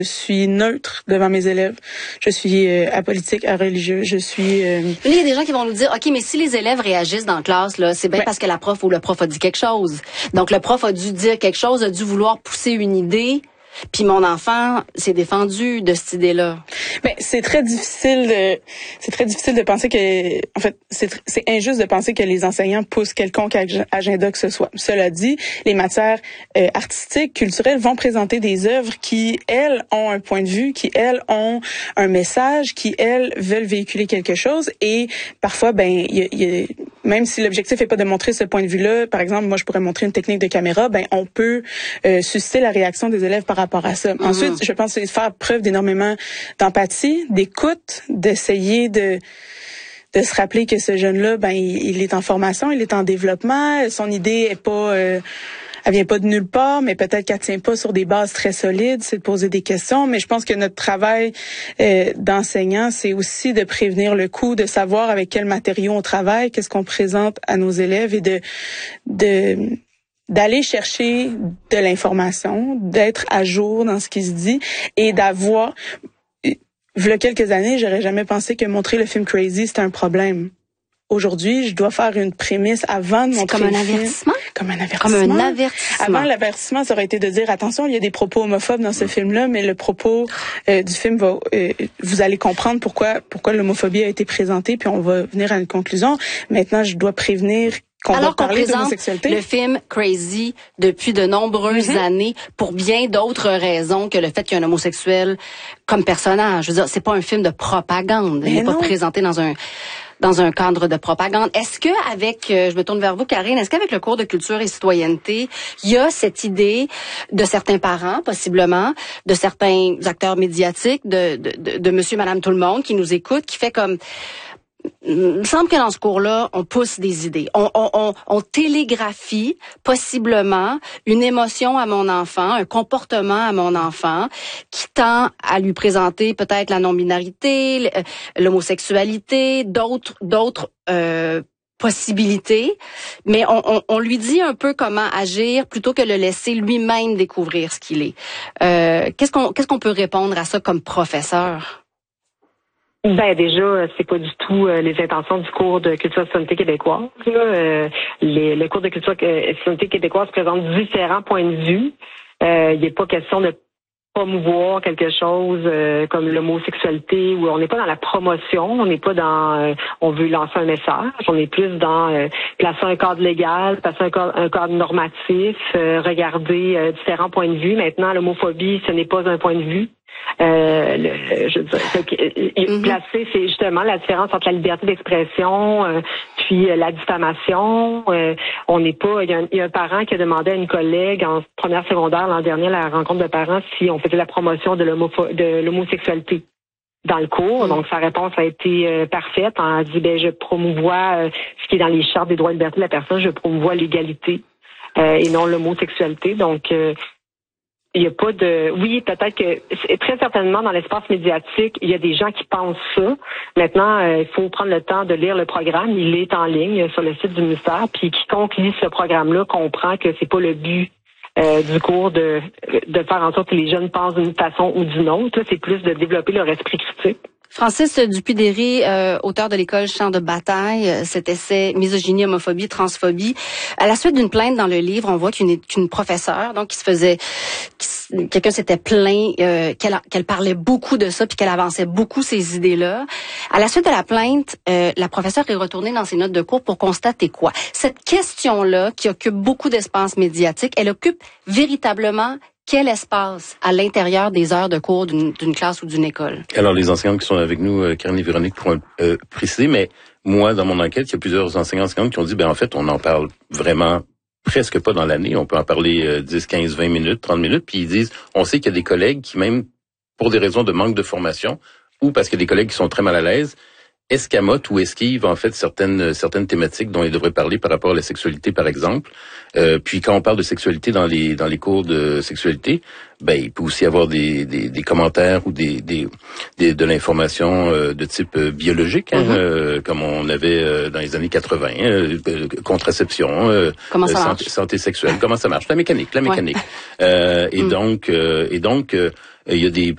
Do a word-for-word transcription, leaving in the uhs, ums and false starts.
Je suis neutre devant mes élèves. Je suis euh, apolitique, areligieux. Je suis... Euh... Il y a des gens qui vont nous dire, OK, mais si les élèves réagissent dans la classe, là, c'est bien ouais. parce que la prof ou le prof a dit quelque chose. Donc, le prof a dû dire quelque chose, a dû vouloir pousser une idée. Puis mon enfant s'est défendu de cette idée-là. Ben c'est très difficile de c'est très difficile de penser que en fait c'est c'est injuste de penser que les enseignants poussent quelconque agenda que ce soit. Cela dit, les matières euh, artistiques, culturelles vont présenter des œuvres qui elles ont un point de vue, qui elles ont un message, qui elles veulent véhiculer quelque chose et parfois ben il y a, y a même si l'objectif est pas de montrer ce point de vue-là, par exemple, moi je pourrais montrer une technique de caméra, ben on peut euh, susciter la réaction des élèves par rapport à ça. Mm-hmm. Ensuite, je pense que c'est faire preuve d'énormément d'empathie, d'écoute, d'essayer de de se rappeler que ce jeune-là, ben il, il est en formation, il est en développement, son idée est pas euh, elle vient pas de nulle part, mais peut-être qu'elle tient pas sur des bases très solides, c'est de poser des questions. Mais je pense que notre travail euh, d'enseignant, c'est aussi de prévenir le coup, de savoir avec quels matériaux on travaille, qu'est-ce qu'on présente à nos élèves et de de d'aller chercher de l'information, d'être à jour dans ce qui se dit et d'avoir... Il y a quelques années, j'aurais jamais pensé que montrer le film Crazy, c'était un problème. Aujourd'hui, je dois faire une prémisse avant de montrer le film. Comme un avertissement? Comme un avertissement. Comme un avertissement. Avant, l'avertissement, ça aurait été de dire, attention, il y a des propos homophobes dans ce film-là, mais le propos euh, du film va... Euh, vous allez comprendre pourquoi pourquoi l'homophobie a été présentée, puis on va venir à une conclusion. Maintenant, je dois prévenir qu'on Alors va parler d'homosexualité. Le film Crazy depuis de nombreuses mm-hmm. années pour bien d'autres raisons que le fait qu'il y a un homosexuel comme personnage. Je veux dire, c'est pas un film de propagande. Il n'est pas présenté dans un dans un cadre de propagande. Est-ce que avec, euh, je me tourne vers vous, Karine, est-ce qu'avec le cours de culture et citoyenneté, il y a cette idée de certains parents, possiblement, de certains acteurs médiatiques, de de de, de Monsieur, Madame, tout le monde qui nous écoute, qui fait comme il me semble que dans ce cours-là, on pousse des idées. On, on, on, on télégraphie possiblement une émotion à mon enfant, un comportement à mon enfant qui tend à lui présenter peut-être la non-binarité, l'homosexualité, d'autres d'autres euh, possibilités, mais on, on, on lui dit un peu comment agir plutôt que le laisser lui-même découvrir ce qu'il est. Euh, qu'est-ce qu'on qu'est-ce qu'on peut répondre à ça comme professeur? Ben déjà, c'est pas du tout euh, les intentions du cours de culture et citoyenneté québécoise. Là. Euh, les, le cours de culture et citoyenneté québécoise présente différents points de vue. Euh, il n'est pas question de promouvoir quelque chose euh, comme l'homosexualité où on n'est pas dans la promotion, on n'est pas dans euh, on veut lancer un message, on est plus dans euh, placer un cadre légal, placer un cadre, un cadre normatif, euh, regarder euh, différents points de vue. Maintenant, l'homophobie, ce n'est pas un point de vue. Euh, le, je veux dire, mm-hmm. placer, c'est justement la différence entre la liberté d'expression euh, puis euh, la diffamation. Euh, on n'est pas. Il y, a un, il y a un parent qui a demandé à une collègue en première secondaire l'an dernier à la rencontre de parents si on faisait la promotion de, l'homopho- de l'homosexualité dans le cours. Mm-hmm. Donc sa réponse a été euh, parfaite. Elle a dit ben je promouvois euh, ce qui est dans les chartes des droits et libertés de la personne. Je promouvois l'égalité euh, et non l'homosexualité. Donc euh, il n'y a pas de... Oui, peut-être que... Très certainement, dans l'espace médiatique, il y a des gens qui pensent ça. Maintenant, euh, il faut prendre le temps de lire le programme. Il est en ligne sur le site du ministère. Puis quiconque lit ce programme-là comprend que c'est pas le but euh, du cours de, de faire en sorte que les jeunes pensent d'une façon ou d'une autre. Là, c'est plus de développer leur esprit critique. Francis Dupuy-Derry, euh, auteur de l'école Champ de bataille, euh, cet essai Misogynie, homophobie, transphobie. À la suite d'une plainte dans le livre, on voit qu'une qu'une professeure, donc qui se faisait, qui, quelqu'un s'était plaint euh, qu'elle qu'elle parlait beaucoup de ça, puis qu'elle avançait beaucoup ces idées-là. À la suite de la plainte, euh, la professeure est retournée dans ses notes de cours pour constater quoi? Cette question-là, qui occupe beaucoup d'espace médiatique, elle occupe véritablement quel espace à l'intérieur des heures de cours d'une, d'une classe ou d'une école? Alors, les enseignantes qui sont avec nous, euh, Karine et Véronique, pourront euh, préciser, mais moi, dans mon enquête, il y a plusieurs enseignants enseignantes qui ont dit, ben en fait, on en parle vraiment presque pas dans l'année. On peut en parler euh, dix, quinze, vingt minutes, trente minutes, puis ils disent, on sait qu'il y a des collègues qui, même pour des raisons de manque de formation, ou parce qu'il y a des collègues qui sont très mal à l'aise, escamotent ou esquivent en fait certaines certaines thématiques dont ils devraient parler par rapport à la sexualité, par exemple. Euh, puis quand on parle de sexualité dans les dans les cours de sexualité, ben il peut aussi y avoir des des, des commentaires ou des des, des de l'information euh, de type euh, biologique, hein, mm-hmm. euh, comme on avait euh, dans les années quatre-vingts, euh, contraception, euh, comment ça santé, santé sexuelle, comment ça marche, la mécanique, la mécanique. Ouais. Euh, et mm. donc euh, et donc euh, il y a des